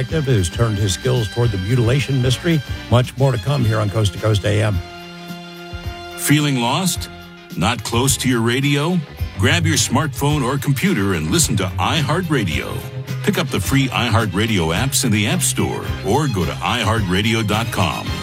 detective who's turned his skills toward the mutilation mystery. Much more to come here on Coast to Coast AM. Feeling lost? Not close to your radio? Grab your smartphone or computer and listen to iHeartRadio. Pick up the free iHeartRadio apps in the App Store or go to iHeartRadio.com.